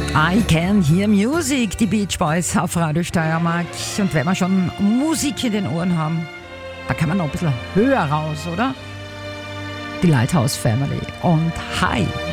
I Can Hear Music, die Beach Boys auf Radio Steiermark. Und wenn wir schon Musik in den Ohren haben, da kann man noch ein bisschen höher raus, oder? Die Lighthouse Family und Hi.